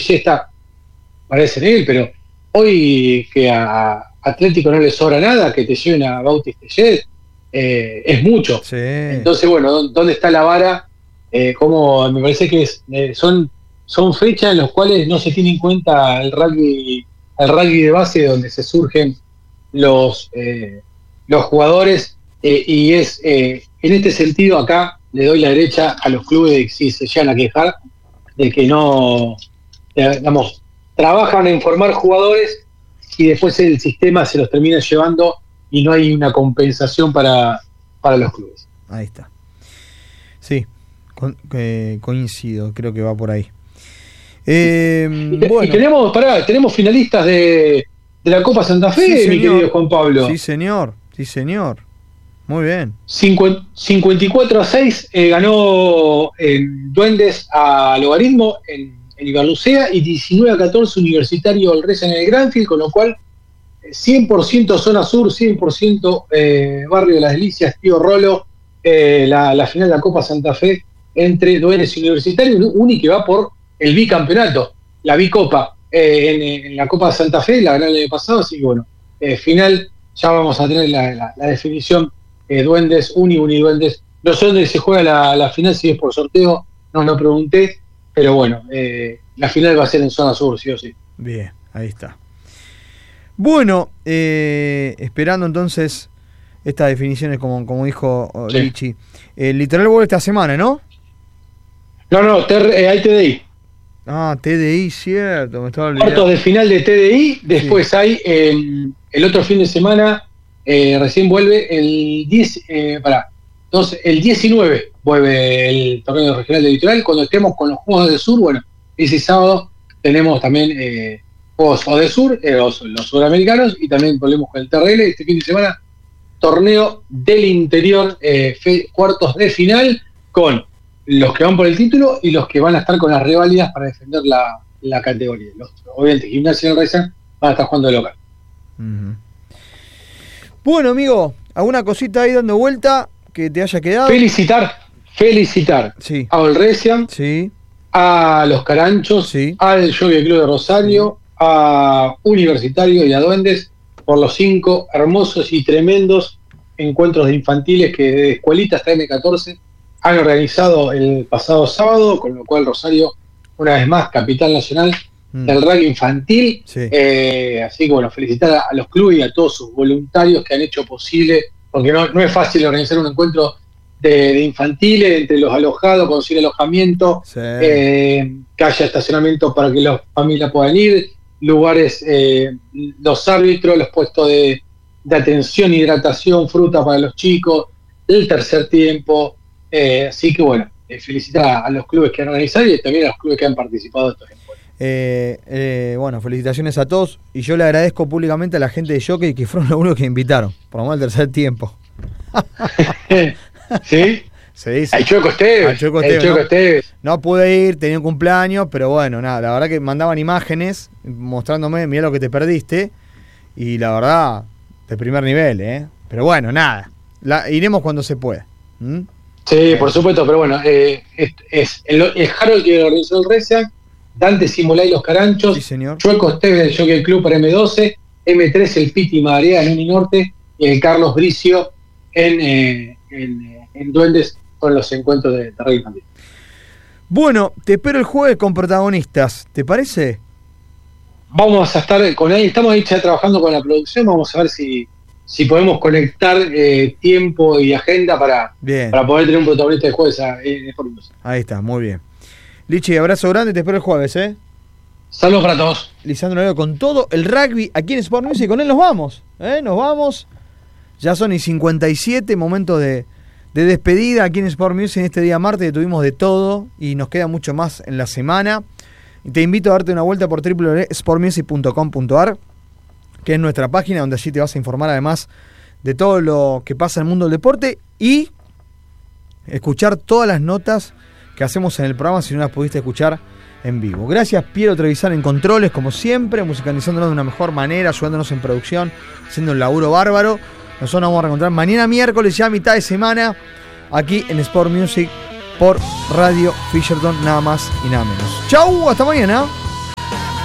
cliché está, parece en él, pero hoy que a Atlético no le sobra nada, que te lleven a Bautista Jet, es mucho. Sí. Entonces, bueno, ¿dónde está la vara? Como me parece que son fechas en las cuales no se tiene en cuenta el rugby de base, donde se surgen los jugadores, y es en este sentido acá le doy la derecha a los clubes de que si se llegan a quejar de que no, digamos, trabajan en formar jugadores y después el sistema se los termina llevando y no hay una compensación para los clubes. Ahí está. Sí, coincido, creo que va por ahí. Bueno. Y tenemos finalistas de la Copa Santa Fe, sí, mi querido Juan Pablo. Sí, señor. Muy bien. 54-6 ganó Duendes a Logaritmo en Ibarlucea y 19-14 Universitario el Reza en el Granfield, con lo cual 100% zona sur, 100% Barrio de las Delicias, Tío Rolo, la final de la Copa Santa Fe entre Duendes y Universitario, un que va por el bicampeonato, la bicopa en la Copa Santa Fe, la ganó el año pasado, así que bueno, final, ya vamos a tener la definición. Duendes, Uniduendes. No sé dónde se juega la final, si es por sorteo, no lo pregunté, pero bueno, la final va a ser en zona sur, sí o sí. Bien, ahí está. Bueno, esperando entonces estas definiciones, como dijo Lichi. El Litoral vuelve esta semana, ¿no? No, hay TDI. Ah, TDI, cierto, me estaba olvidando. Cuartos de final de TDI, después sí. Hay el otro fin de semana. Recién vuelve el 19 vuelve el torneo regional de Litoral. Cuando estemos con los Juegos del Sur, bueno, ese sábado tenemos también Juegos del Sur, los sudamericanos, y también volvemos con el TRL. Este fin de semana, torneo del interior, cuartos de final, con los que van por el título y los que van a estar con las reválidas para defender la categoría. Obviamente, Gimnasia del Reza van a estar jugando de local. Uh-huh. Bueno, amigo, ¿alguna cosita ahí dando vuelta que te haya quedado? Felicitar sí. a Olresian, sí. a los Caranchos, sí. al Jockey Club de Rosario, sí. a Universitario y a Duendes por los 5 hermosos y tremendos encuentros de infantiles que de escuelitas hasta M14 han organizado el pasado sábado, con lo cual Rosario, una vez más, capital nacional del rugby infantil. Sí. Así que bueno, felicitar a los clubes y a todos sus voluntarios que han hecho posible, porque no es fácil organizar un encuentro de infantiles entre los alojados, conseguir alojamiento, sí. Que haya estacionamiento para que las familias puedan ir, lugares, los árbitros, los puestos de atención, hidratación, fruta para los chicos, el tercer tiempo. Así que bueno, felicitar a los clubes que han organizado y también a los clubes que han participado de estos encuentros. Bueno, felicitaciones a todos y yo le agradezco públicamente a la gente de Jockey que fueron los únicos que invitaron, por lo menos el tercer tiempo. ¿Sí? Sí. Al Chueco Esteves. No pude ir, tenía un cumpleaños, pero bueno, nada, la verdad que mandaban imágenes mostrándome, mirá lo que te perdiste, y la verdad, de primer nivel, pero bueno, nada, iremos cuando se pueda. Sí, por supuesto, pero bueno, es el Harold que organizó el Reza, Dante Simolay los Caranchos, sí, señor. Chueco Esteves del Jockey Club para M12, M3 el Piti Marea en Uninorte y el Carlos Bricio en Duendes con los encuentros de rugby infantil. Bueno, te espero el jueves con protagonistas, ¿te parece? Vamos a estar con ahí, estamos ahí ya trabajando con la producción, vamos a ver si podemos conectar tiempo y agenda para poder tener un protagonista de jueves en Sport Music. Ahí está, muy bien. Lichi, abrazo grande, te espero el jueves, Saludos para todos. Lisandro Leo con todo el rugby aquí en Sport Music, con él nos vamos, nos vamos. Ya son y 57, momentos de despedida aquí en Sport Music en este día martes, que tuvimos de todo y nos queda mucho más en la semana. Y te invito a darte una vuelta por www.sportmusic.com.ar, que es nuestra página donde allí te vas a informar además de todo lo que pasa en el mundo del deporte y escuchar todas las notas que hacemos en el programa si no las pudiste escuchar en vivo. Gracias Piero Trevisan en controles, como siempre, musicalizándonos de una mejor manera, ayudándonos en producción, haciendo un laburo bárbaro. Nosotros nos vamos a reencontrar mañana miércoles, ya a mitad de semana, aquí en Sport Music por Radio Fisherton, nada más y nada menos. ¡Chau! ¡Hasta mañana!